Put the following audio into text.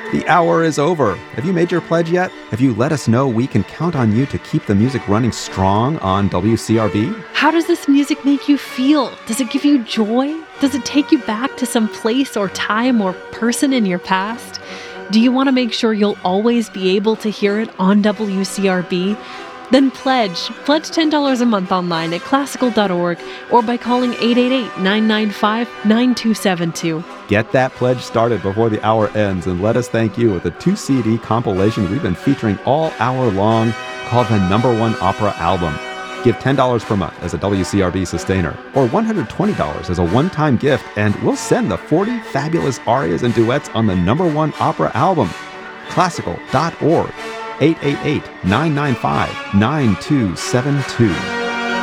The hour is over. Have you made your pledge yet? Have you let us know we can count on you to keep the music running strong on WCRB? How does this music make you feel? Does it give you joy? Does it take you back to some place or time or person in your past? Do you want to make sure you'll always be able to hear it on WCRB? Then pledge $10 a month online at classical.org or by calling 888-995-9272. Get that pledge started before the hour ends, and let us thank you with a 2-CD compilation we've been featuring all hour long called The Number One Opera Album. Give $10 per month as a WCRB sustainer or $120 as a one-time gift, and we'll send the 40 fabulous arias and duets on the Number One Opera Album. Classical.org. 888-995-9272.